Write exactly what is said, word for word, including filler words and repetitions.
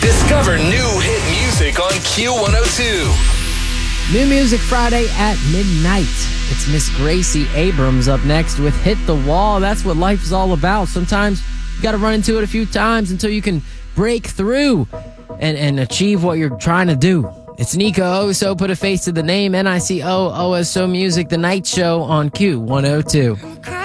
Discover new hit music on Q one oh two. New Music Friday at midnight. It's Miss Gracie Abrams up next with Hit the Wall. That's what life is all about. Sometimes you got to run into it a few times until you can break through and, and achieve what you're trying to do. It's Nico So put a face to the name. N I C O O S O Music, The Night Show on Q one oh two.